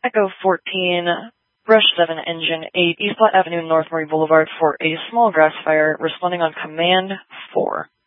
Echo 14, Brush 7, Engine 8, East Platte Avenue, North Murray Boulevard for a small grass fire, responding on Command 4.